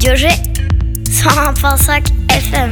Radio G, 101.5 FM.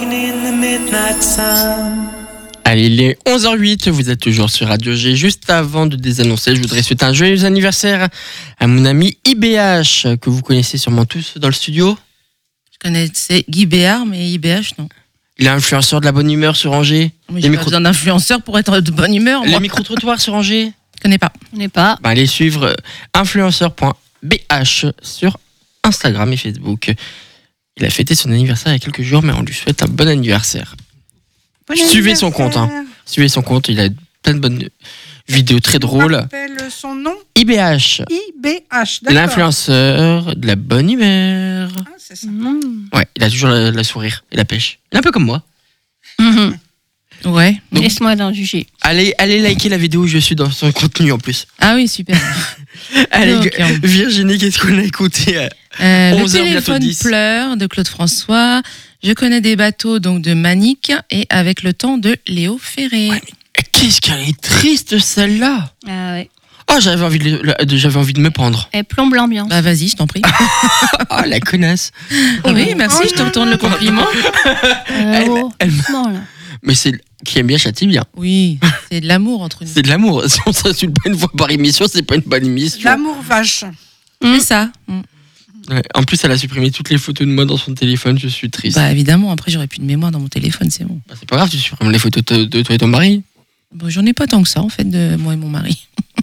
Allez, il est 11h08, vous êtes toujours sur Radio G. Juste avant de désannoncer, je voudrais souhaiter un joyeux anniversaire à mon ami IBH, que vous connaissez sûrement tous dans le studio. Je connaissais Guy Béard, mais IBH, non. Il est influenceur de la bonne humeur sur Angers. Mais j'ai pas besoin d'influenceur pour être de bonne humeur, moi. Les micro-trottoirs sur Angers. Je connais pas. Allez suivre influenceur.bh sur Instagram et Facebook. Il a fêté son anniversaire il y a quelques jours, mais on lui souhaite un bon anniversaire. Suivez son compte. Suivez son compte, il a plein de bonnes vidéos très drôles. Rappelle son nom. IBH. IBH, d'accord. L'influenceur de la bonne humeur. Ah, c'est ça. Ouais, il a toujours la sourire et la pêche. Il est un peu comme moi. Ouais. Donc, laisse-moi d'en juger. Allez liker la vidéo où je suis dans son contenu en plus. Ah oui, super. Allez, Okay. Virginie, qu'est-ce qu'on a écouté Le 11h, bientôt téléphone 10. pleure de Claude François. Je connais des bateaux donc de Manique et Avec le temps de Léo Ferré. Ouais, mais qu'est-ce qu'elle est triste celle-là. Ah ouais. Oh, j'avais envie de me pendre. Elle plombe l'ambiance. Bah vas-y, je t'en prie. Oh, la connasse. Oui, merci, je te retourne le compliment. Doucement, là. Mais c'est qui aime bien châtie bien. Oui, c'est de l'amour entre nous. C'est de l'amour. Si on s'insulte pas une fois par émission, c'est pas une bonne émission. L'amour vache. C'est ça. Ouais. En plus, elle a supprimé toutes les photos de moi dans son téléphone. Je suis triste. Bah évidemment, après j'aurais plus de mémoire dans mon téléphone, c'est bon. Bah, c'est pas grave, tu supprimes les photos de toi et ton mari. Bon, j'en ai pas tant que ça en fait de moi et mon mari.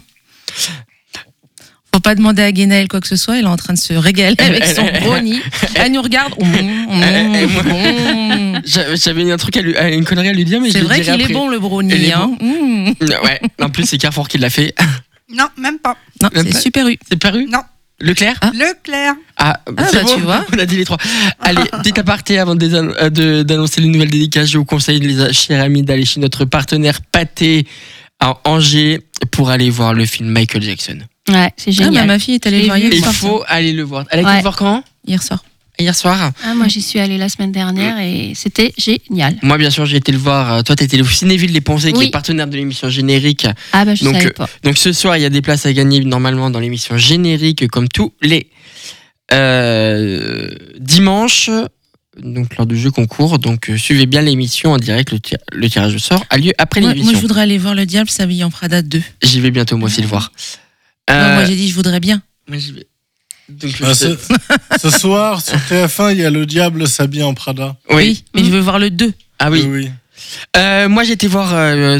Faut pas demander à Guénaëlle quoi que ce soit, elle est en train de se régaler avec son brownie. Elle nous regarde. J'avais un truc une connerie à lui dire, mais C'est je le vrai dirai qu'il est après. bon le Il brownie. est Hein. Ouais, en plus, c'est Carrefour qui l'a fait. Non, même pas. Non, Même c'est pas. Super U. C'est paru Non. Leclerc Ah. Leclerc. Ah, Ah, c'est bah, bon, tu vois. on a dit les trois. Allez, petit aparté avant d'annoncer les nouvelles dédicaces. Je vous conseille, les chers amis, d'aller chez notre partenaire Pâté à Angers pour aller voir le film Michael Jackson. Ouais, c'est Ah, génial. bah, ma fille est allée le voir hier Il soir. faut aller le voir. Elle a été Ouais. le voir quand? Hier soir. Hier soir. Ah, moi, j'y suis allée la semaine dernière et c'était génial. Moi, bien sûr, j'ai été le voir. Toi, t'étais au Cinéville Les Poncés, qui Oui. est partenaire de l'émission Générique. Ah, bah, je Donc, savais pas. Donc ce soir, il y a des places à gagner normalement dans l'émission Générique, comme tous les dimanches. Donc lors du jeu concours. Donc suivez bien l'émission en direct. Le tirage au sort a lieu après Moi, l'émission. je voudrais aller voir le diable s'habiller en Prada 2. J'y vais bientôt moi aussi le voir. Non, moi j'ai dit je voudrais bien. Moi, j'y vais. Donc, Ce soir, sur TF1, il y a Le Diable s'habille en Prada. oui. Mais je veux voir le 2. Ah oui. Oui. Moi j'ai été voir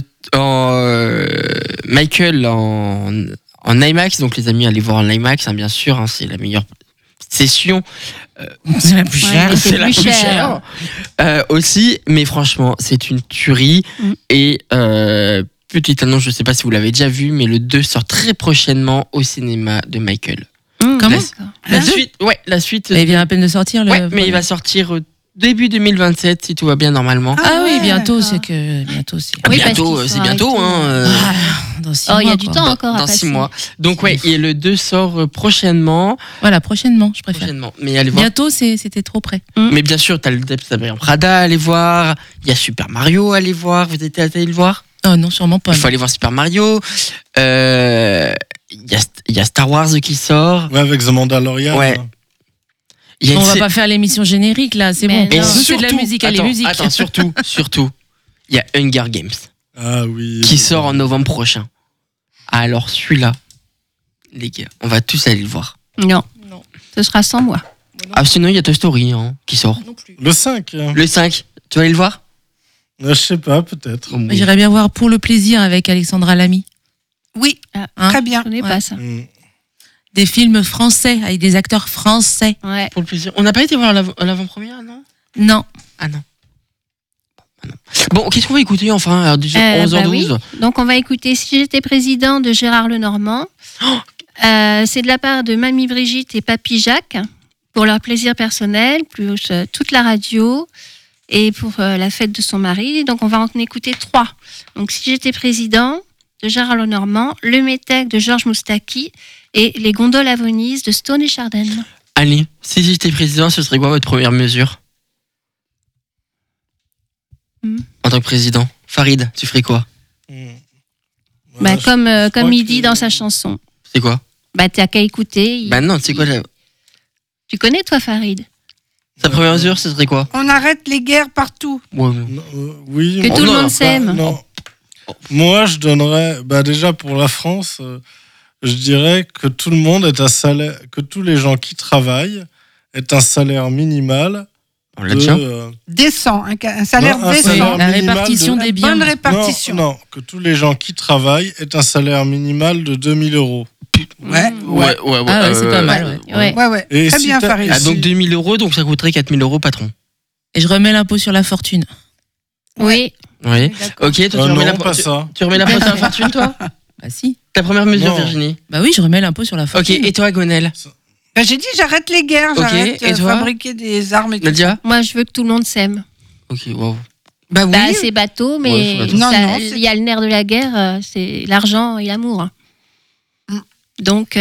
Michael en IMAX. Donc les amis, allez voir en IMAX, hein, bien sûr. Hein, c'est la meilleure session. C'est la plus Ouais, chère. mais c'est plus cher. Aussi, mais franchement, c'est une tuerie. Et petite annonce, je sais pas si vous l'avez déjà vu, mais le 2 sort très prochainement au cinéma de Michael. Comment La suite, ouais, la suite. Il vient à peine de sortir. Le... Ouais, mais il va sortir début 2027 si tout va bien normalement. Ah oui, ouais, bientôt, d'accord. c'est que. Bientôt, c'est. Oui, bientôt, parce qu'il c'est sort bientôt, avec hein. Dans 6 Oh, mois. il y a du quoi. temps encore à Dans passer. 6 mois. Donc ouais, et le 2 sort prochainement. Voilà, prochainement, je préfère. Mais allez voir. Bientôt, c'était trop près. Mais bien sûr, t'as le Deb s'habille en Prada à aller voir. Il y a Super Mario à aller voir. Vous étiez allé le voir? Oh non, sûrement pas. Il faut aller voir Super Mario. Il y a Star Wars qui sort. Ouais, avec The Mandalorian. Ouais. Il y a On une va sé- pas faire l'émission générique là, c'est Mais bon. non. C'est de la musique, elle est musique. Attends, surtout, il y a Hunger Games Ah oui. qui sort en novembre prochain. Alors celui-là, les gars, on va tous aller le voir. Non. Non. Ce sera sans moi. Ah sinon il y a Toy Story qui sort. Non plus. Le 5. Le 5, tu vas aller le voir? Je sais pas, peut-être. Mais j'irais bien voir Pour le plaisir avec Alexandra Lamy. Oui, Hein très bien. Je connais pas ça. Des films français avec des acteurs français. Ouais. Pour le plaisir. On n'a pas été voir l'avant-première, non? Non. Ah non. Bon, qu'est-ce qu'on va écouter enfin? Alors, déjà, 11h12. Bah oui. Donc, on va écouter Si j'étais président de Gérard Lenormand. C'est de la part de Mamie Brigitte et Papy Jacques pour leur plaisir personnel, plus toute la radio et pour la fête de son mari. Donc, on va en écouter 3. Donc, Si j'étais président de Gérard Lenormand, Le Métèque de Georges Moustaki et Les gondoles à Venise de Stone et Chardin. Allez, si j'étais président, ce serait quoi votre première mesure? En tant que président, Farid, tu ferais quoi? Bah, comme crois il que- dit dans sa chanson. C'est quoi? Bah, t'as qu'à écouter. Bah non, c'est quoi Tu connais, toi, Farid? Sa première mesure, ce serait quoi? On arrête les guerres partout. Ouais. Oui. Que mais- tout le non, monde s'aime. Non. Moi, je donnerais, déjà pour la France, je dirais que tout le monde est un salaire, que tous les gens qui travaillent aient un salaire minimal. On l'a déjà. Décent, un salaire Non, un décent. salaire La minimal répartition de- des biens. Bonne répartition. Non, que tous les gens qui travaillent aient un salaire minimal de 2000 euros. Ouais. Ouais. Ah ouais, c'est pas mal. Ouais. Ouais. Et Très si bien, t'as- Farid. Ah, donc 2000 euros, donc ça coûterait 4000 euros, patron. Et je remets l'impôt sur la fortune. Oui. Oui. D'accord. Ok, toi, tu remets non, pas ça. tu remets l'impôt sur la fortune, toi? Bah si. Ta première mesure, Non. Virginie. Bah oui, je remets l'impôt sur la Ok, fortune. et toi, Gonel? Ben, j'ai dit j'arrête les guerres, Ok, j'arrête et de toi fabriquer des armes et tout. Nadia? Moi, je veux que tout le monde s'aime. Ok, wow. Bah oui. Bah, c'est bateau, Ouais, mais c'est bateau. Non, il y a le nerf de la guerre, c'est l'argent et l'amour. Mm. Donc,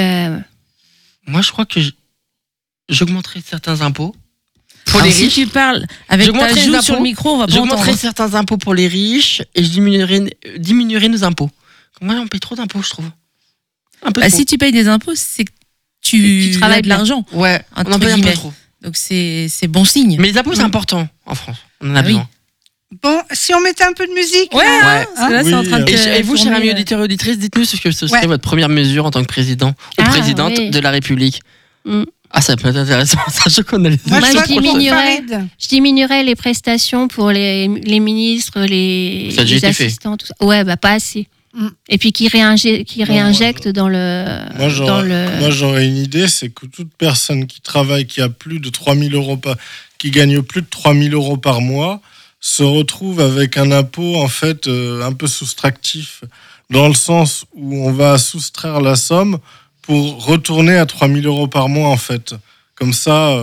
Moi, je crois que j'augmenterai certains impôts. Pour Alors, les si riches. tu parles avec ta J'augmenterai les joue impôts. sur le micro, on va pas J'augmenterai entendre. certains impôts pour les riches et je diminuerai nos impôts. Moi, on paye trop d'impôts, je trouve. Un peu Bah, trop. si tu payes des impôts, c'est que tu tu travailles as de bien. l'argent. Ouais, on Entre en paye un peu guillemets. trop. Donc c'est bon signe. Mais les impôts, c'est important en France. On en a Ah oui. besoin. Bon, si on mettait un peu de musique. Ouais, là, Ouais. parce que là, Oui, c'est en train de Et vous, chers tourner, amis auditeurs et auditrices, dites-nous ce que ce serait Ouais. votre première mesure en tant que président ou Ah, présidente oui. de la République. Mm. Ah, ça peut être intéressant. Sachant qu'on a les Moi, Moi, je je vote pour diminuerais. Farid. je diminuerais les prestations pour les ministres, les Ça a déjà été fait. assistants, tout ça. Ouais, bah pas assez. Mm. Et puis qui réinjectent dans le. Moi, dans le... j'aurais une idée, c'est que toute personne qui travaille, qui a plus de 3000 euros qui gagne plus de 3000 euros par mois, se retrouve avec un impôt, en fait, un peu soustractif, dans le sens où on va soustraire la somme pour retourner à 3000 euros par mois, en fait. Comme ça,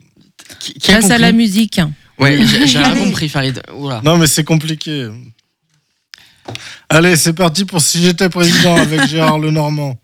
Qui a Face à compris la musique. Ouais, j'ai rien compris, Farid. Oula. non, mais c'est compliqué. Allez, c'est parti pour Si j'étais président avec Gérard Lenormand.